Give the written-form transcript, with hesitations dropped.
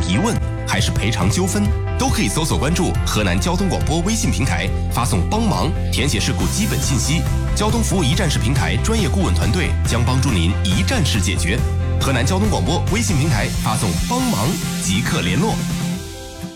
疑问还是赔偿纠纷，都可以搜索关注河南交通广播微信平台，发送帮忙，填写事故基本信息，交通服务一站式平台专业顾问团队将帮助您一站式解决。河南交通广播微信平台发送帮忙即刻联络。